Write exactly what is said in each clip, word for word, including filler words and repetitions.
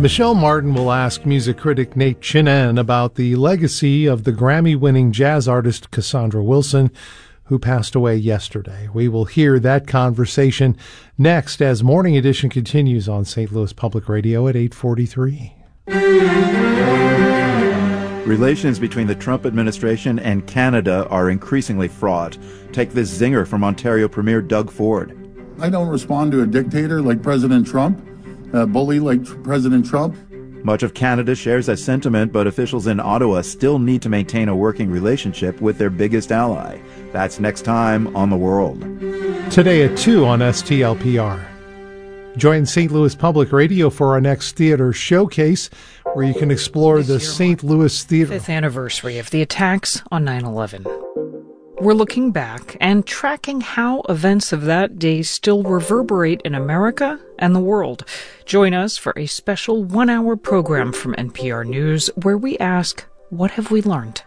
Michelle Martin will ask music critic Nate Chinen about the legacy of the Grammy-winning jazz artist Cassandra Wilson, who passed away yesterday. We will hear that conversation next as Morning Edition continues on Saint Louis Public Radio at eight forty-three. Relations between the Trump administration and Canada are increasingly fraught. Take this zinger from Ontario Premier Doug Ford. I don't respond to a dictator like President Trump, a bully like President Trump. Much of Canada shares that sentiment, but officials in Ottawa still need to maintain a working relationship with their biggest ally. That's next time on The World. Today at two on S T L P R. Join Saint Louis Public Radio for our next theater showcase, where you can explore the Saint Louis Theater. Fifth anniversary of the attacks on nine eleven. We're looking back and tracking how events of that day still reverberate in America and the world. Join us for a special one-hour program from N P R News where we ask, what have we learned?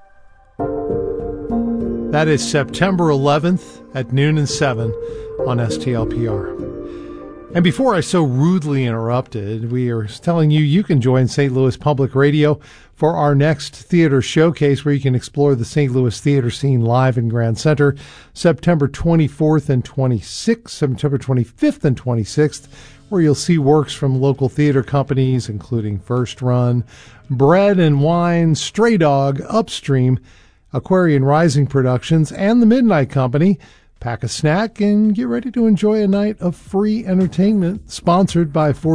That is September eleventh at noon and seven on S T L P R. And before I so rudely interrupted, we are telling you you can join Saint Louis Public Radio for our next theater showcase where you can explore the Saint Louis theater scene live in Grand Center, September twenty-fourth and twenty-sixth, September twenty-fifth and twenty-sixth, where you'll see works from local theater companies, including First Run, Bread and Wine, Stray Dog, Upstream, Aquarian Rising Productions, and The Midnight Company. Pack a snack and get ready to enjoy a night of free entertainment sponsored by Ford